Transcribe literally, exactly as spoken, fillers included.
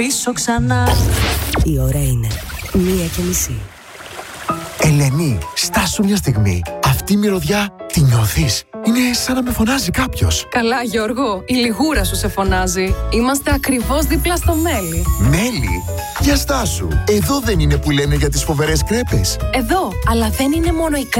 πίσω ξανά. Η ώρα είναι μία και μισή. Ελένη, στάσου μια στιγμή. Αυτή η μυρωδιά τη νιώθεις? Είναι σαν να με φωνάζει κάποιος. Καλά, Γιώργο, η λιγούρα σου σε φωνάζει. Είμαστε ακριβώς δίπλα στο μέλι. Μέλι? Για στάσου. Εδώ δεν είναι που λένε για τις φοβερές κρέπες? Εδώ, αλλά δεν είναι μόνο η